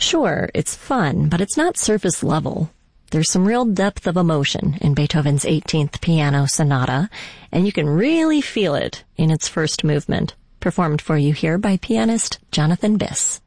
Sure, it's fun, but it's not surface level. There's some real depth of emotion in Beethoven's 18th Piano Sonata, and you can really feel it in its first movement. Performed for you here by pianist Jonathan Biss.